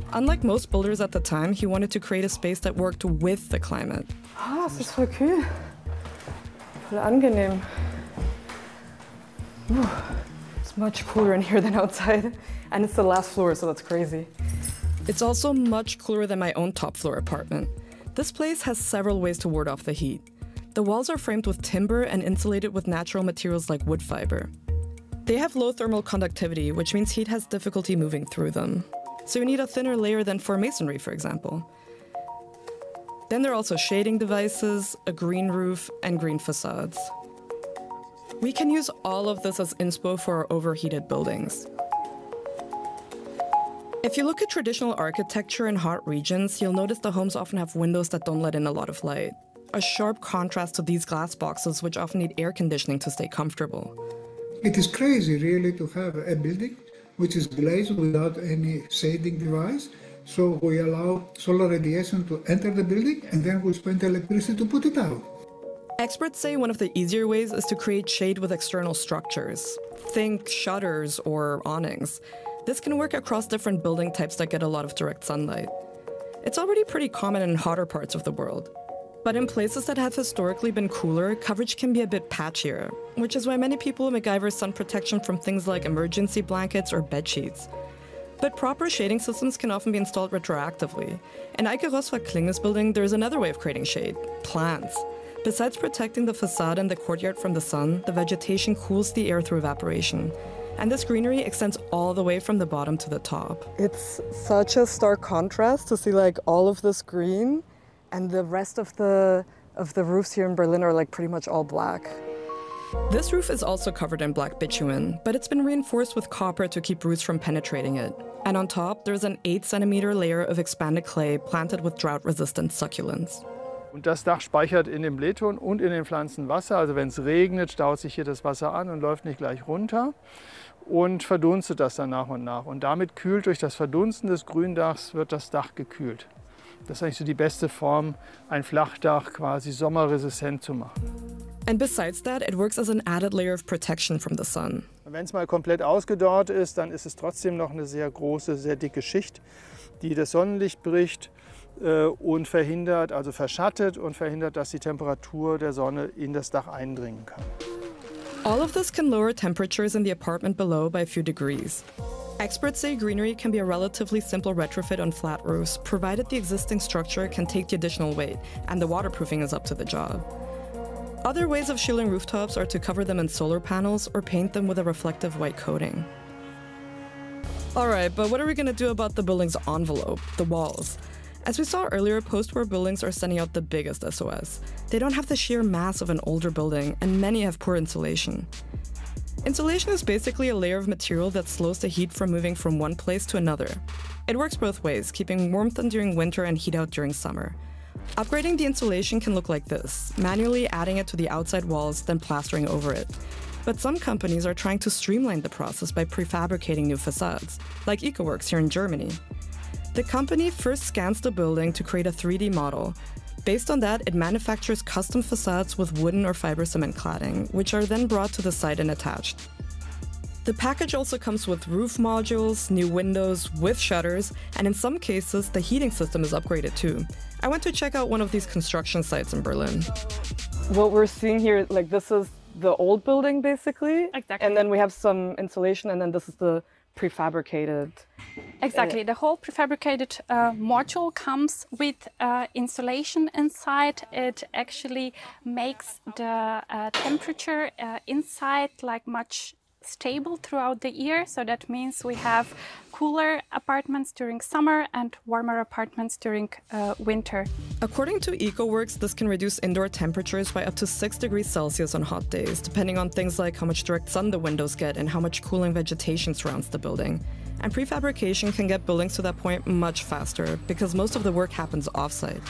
Unlike most builders at the time, he wanted to create a space that worked with the climate. Ah, es ist voll kühl. Voll angenehm. It's much cooler in here than outside. And it's the last floor, so that's crazy. It's also much cooler than my own top floor apartment. This place has several ways to ward off the heat. The walls are framed with timber and insulated with natural materials like wood fiber. They have low thermal conductivity, which means heat has difficulty moving through them. So you need a thinner layer than for masonry, for example. Then there are also shading devices, a green roof, and green facades. We can use all of this as inspo for our overheated buildings. If you look at traditional architecture in hot regions, you'll notice the homes often have windows that don't let in a lot of light. A sharp contrast to these glass boxes, which often need air conditioning to stay comfortable. It is crazy, really, to have a building which is glazed without any shading device. So we allow solar radiation to enter the building, and then we spend electricity to put it out. Experts say one of the easier ways is to create shade with external structures. Think shutters or awnings. This can work across different building types that get a lot of direct sunlight. It's already pretty common in hotter parts of the world. But in places that have historically been cooler, coverage can be a bit patchier, which is why many people MacGyver sun protection from things like emergency blankets or bed sheets. But proper shading systems can often be installed retroactively. In Eike Roswag Klinges building, there's another way of creating shade: plants. Besides protecting the facade and the courtyard from the sun, the vegetation cools the air through evaporation. And this greenery extends all the way from the bottom to the top. It's such a stark contrast to see like all of this green, and the rest of the roofs here in Berlin are like pretty much all black. This roof is also covered in black bitumen, but it's been reinforced with copper to keep roots from penetrating it. And on top, there's an 8-centimeter layer of expanded clay planted with drought-resistant succulents. Und das Dach speichert in dem Blähton und in den Pflanzen Wasser. Also wenn es regnet, staut sich hier das Wasser an und läuft nicht gleich runter und verdunstet das dann nach und nach. Und damit kühlt durch das Verdunsten des Gründachs wird das Dach gekühlt. Das ist eigentlich so die beste Form, ein Flachdach quasi sommerresistent zu machen. And besides that, it works as an added layer of protection from the sun. Wenn es mal komplett ausgedörrt ist, dann ist es trotzdem noch eine sehr große, sehr dicke Schicht, die das Sonnenlicht bricht und verhindert, also verschattet und verhindert, dass die Temperatur der Sonne in das Dach eindringen kann. All of this can lower temperatures in the apartment below by a few degrees. Experts say greenery can be a relatively simple retrofit on flat roofs, provided the existing structure can take the additional weight and the waterproofing is up to the job. Other ways of shielding rooftops are to cover them in solar panels or paint them with a reflective white coating. Alright, but what are we going to do about the building's envelope, the walls? As we saw earlier, post-war buildings are sending out the biggest SOS. They don't have the sheer mass of an older building, and many have poor insulation. Insulation is basically a layer of material that slows the heat from moving from one place to another. It works both ways, keeping warmth in during winter and heat out during summer. Upgrading the insulation can look like this, manually adding it to the outside walls, then plastering over it. But some companies are trying to streamline the process by prefabricating new facades, like EcoWorks here in Germany. The company first scans the building to create a 3D model. Based on that, it manufactures custom facades with wooden or fiber cement cladding, which are then brought to the site and attached. The package also comes with roof modules, new windows with shutters, and in some cases, the heating system is upgraded too. I went to check out one of these construction sites in Berlin. What we're seeing here, like this is the old building basically. Exactly. And then we have some insulation, and then this is the prefabricated. Exactly. The whole prefabricated module comes with insulation inside. It actually makes the temperature inside like much stable throughout the year. So that means we have cooler apartments during summer and warmer apartments during winter. According to EcoWorks, this can reduce indoor temperatures by up to 6 degrees Celsius on hot days, depending on things like how much direct sun the windows get and how much cooling vegetation surrounds the building. And prefabrication can get buildings to that point much faster, because most of the work happens offsite.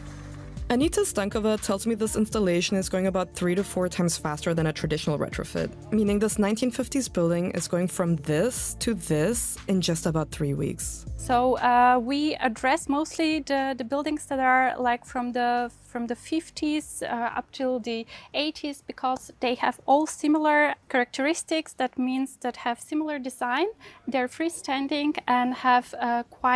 Anita Stankova tells me this installation is going about 3 to 4 times faster than a traditional retrofit, meaning this 1950s building is going from this to this in just about 3 weeks. So we address mostly the buildings that are like from the 50s up till the 80s, because they have all similar characteristics. That means that have similar design. They're freestanding and have quite